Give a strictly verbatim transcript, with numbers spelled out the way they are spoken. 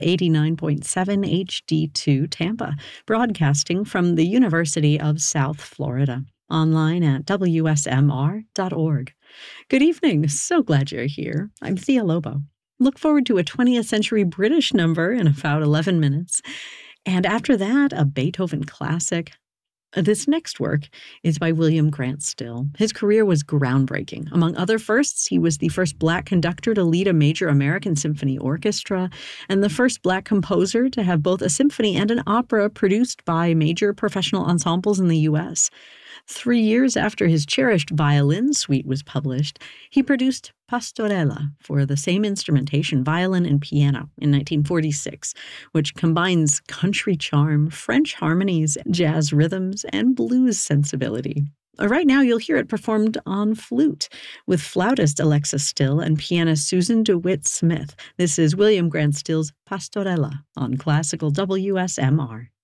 eighty-nine point seven H D two Tampa, broadcasting from the University of South Florida, online at W S M R dot org. Good evening. So glad you're here. I'm Thea Lobo. Look forward to a twentieth century British number in about eleven minutes. And after that, a Beethoven classic. This next work is by William Grant Still. His career was groundbreaking. Among other firsts, he was the first Black conductor to lead a major American symphony orchestra and the first Black composer to have both a symphony and an opera produced by major professional ensembles in the U S Three years after his cherished violin suite was published, he produced Pastorella for the same instrumentation, violin and piano, in nineteen forty-six, which combines country charm, French harmonies, jazz rhythms, and blues sensibility. Right now, you'll hear it performed on flute with flautist Alexa Still and pianist Susan DeWitt Smith. This is William Grant Still's Pastorella on Classical W S M R.